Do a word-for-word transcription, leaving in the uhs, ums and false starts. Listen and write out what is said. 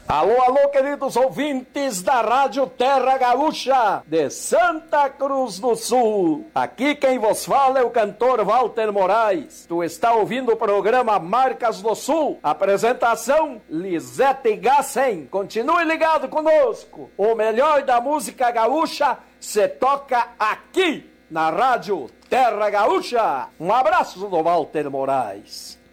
Alô, alô, queridos ouvintes da Rádio Terra Gaúcha, de Santa Cruz do Sul. Aqui quem vos fala é o cantor Walter Moraes. Tu está ouvindo o programa Marcas do Sul. Apresentação, Lisete Gassen. Continue ligado conosco. O melhor da música gaúcha se toca aqui, na Rádio Terra Gaúcha. Um abraço do Walter Moraes.